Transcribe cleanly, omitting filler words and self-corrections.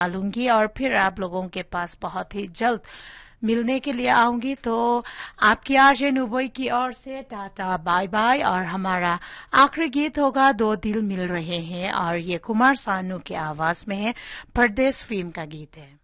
डालूंगी और फिर आप लोगों के पास बहुत ही जल्द मिलने के लिए आऊंगी। तो आपकी आरजे नुबोई की ओर से टाटा बाय बाय। और हमारा आखिरी गीत होगा दो दिल मिल रहे हैं, और ये कुमार सानू की आवाज में है, परदेस फिल्म का गीत है।